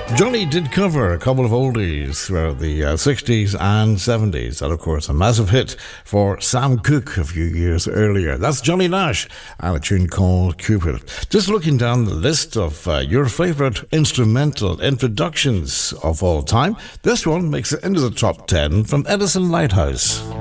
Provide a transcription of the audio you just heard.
Johnny did cover a couple of oldies throughout the 60s and 70s, and of course a massive hit for Sam Cooke a few years earlier. That's Johnny Nash and a tune called Cupid. Just looking down the list of your favourite instrumental introductions of all time, this one makes it into the top 10 from Edison Lighthouse.